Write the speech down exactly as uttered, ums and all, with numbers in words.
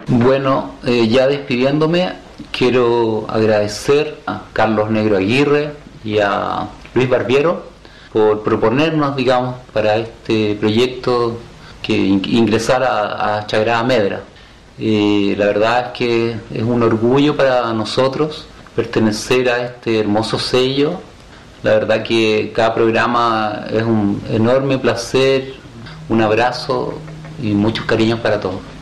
Bueno, eh, ya despidiéndome, quiero agradecer a Carlos Negro Aguirre y a Luis Barbiero por proponernos, digamos, para este proyecto que ingresar a, a Chagrada Medra. Eh, la verdad es que es un orgullo para nosotros pertenecer a este hermoso sello. La verdad que cada programa es un enorme placer, un abrazo y muchos cariños para todos.